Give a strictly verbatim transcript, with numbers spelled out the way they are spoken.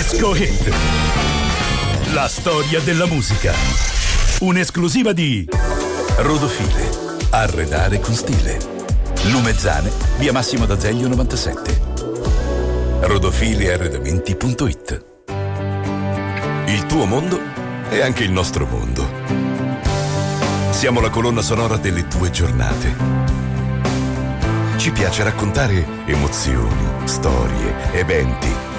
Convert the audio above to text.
Disco Hit. La storia della musica. Un'esclusiva di Rodofile. Arredare con stile. Lumezzane, via Massimo d'Azeglio novantasette. rodofili arredamenti punto it. Il tuo mondo è anche il nostro mondo. Siamo la colonna sonora delle tue giornate. Ci piace raccontare emozioni, storie, eventi,